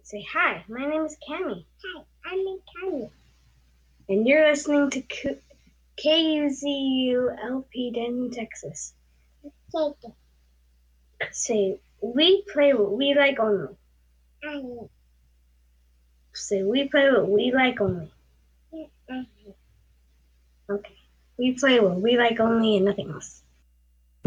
Say hi, my name is Cami. Hi, I'm Cami. And you're listening to KUZU-LP Denton, Texas. Kate. Say, we play what we like only. Annie. Say, we play what we like only. Annie. Okay. We play what we like only and nothing else.